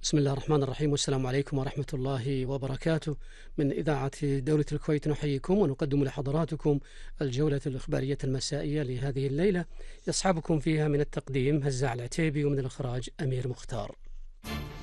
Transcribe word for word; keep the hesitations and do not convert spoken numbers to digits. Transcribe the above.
بسم الله الرحمن الرحيم، والسلام عليكم ورحمة الله وبركاته. من إذاعة دولة الكويت نحييكم ونقدم لحضراتكم الجولة الإخبارية المسائية لهذه الليلة، يصحبكم فيها من التقديم هزاع العتيبي ومن الإخراج أمير مختار.